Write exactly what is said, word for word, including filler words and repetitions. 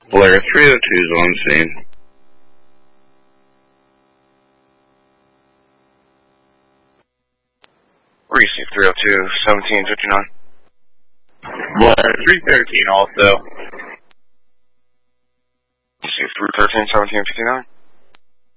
Blair three oh two is on scene. Receive three oh two, seventeen fifty-nine. Blair three thirteen also. Receive three thirteen, seventeen fifty-nine.